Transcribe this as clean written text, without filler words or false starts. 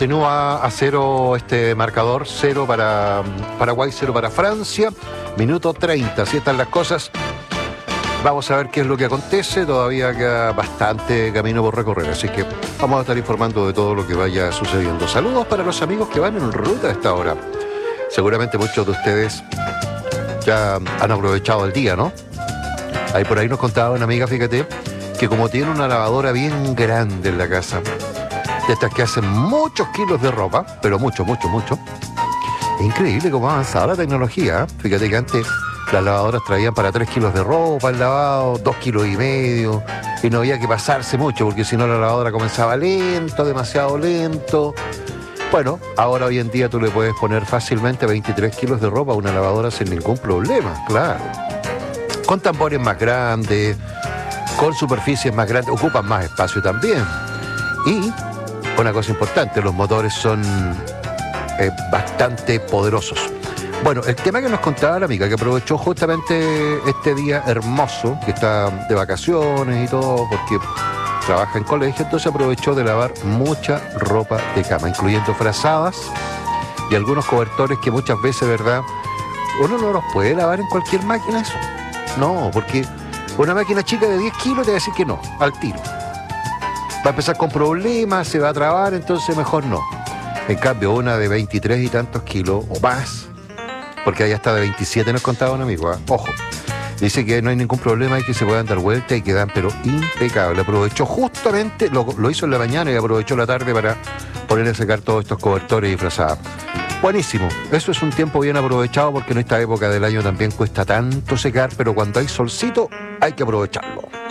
Continúa a cero este marcador, 0 para Paraguay, 0 para Francia, minuto 30, así están las cosas. Vamos a ver qué es lo que acontece, todavía queda bastante camino por recorrer, así que vamos a estar informando de todo lo que vaya sucediendo. Saludos para los amigos que van en ruta a esta hora. Seguramente muchos de ustedes ya han aprovechado el día, ¿no? Ahí por ahí nos contaba una amiga, fíjate, que como tiene una lavadora bien grande en la casa, de estas que hacen muchos kilos de ropa, pero mucho, es increíble cómo ha avanzado la tecnología, ¿eh? Fíjate que antes las lavadoras traían para 3 kilos de ropa el lavado, 2,5 kilos, y no había que pasarse mucho, porque si no la lavadora comenzaba lento, demasiado lento. Bueno, ahora hoy en día tú le puedes poner fácilmente 23 kilos de ropa a una lavadora sin ningún problema, claro. Con tambores más grandes, con superficies más grandes, ocupan más espacio también. Y una cosa importante, los motores son bastante poderosos. Bueno, el tema que nos contaba la amiga, que aprovechó justamente este día hermoso, que está de vacaciones y todo, porque trabaja en colegio, entonces aprovechó de lavar mucha ropa de cama, incluyendo frazadas y algunos cobertores que muchas veces, ¿verdad?, uno no los puede lavar en cualquier máquina eso. No, porque una máquina chica de 10 kilos te va a decir que no, al tiro. Va a empezar con problemas, se va a trabar, entonces mejor no. En cambio, una de 23 y tantos kilos o más, porque allá está de 27, nos contaba un amigo, ¿eh? Ojo, dice que no hay ningún problema y que se puedan dar vueltas y quedan pero impecable. Aprovechó justamente, lo hizo en la mañana y aprovechó la tarde para poner a secar todos estos cobertores y frazadas. Buenísimo, eso es un tiempo bien aprovechado porque en esta época del año también cuesta tanto secar, pero cuando hay solcito hay que aprovecharlo.